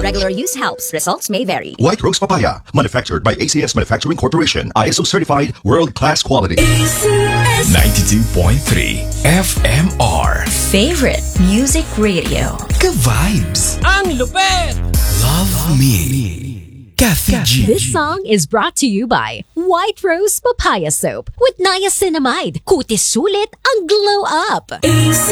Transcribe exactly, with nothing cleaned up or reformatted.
Regular use helps. Results may vary. White Rose Papaya, manufactured by A C S Manufacturing Corporation, I S O certified, world-class quality. ninety-two point three F M R. Favorite Music Radio. Ka-vibes. Ang lupet! Love Me. Kathy G. This song is brought to you by White Rose Papaya Soap with niacinamide. Kutis sulit ang glow up.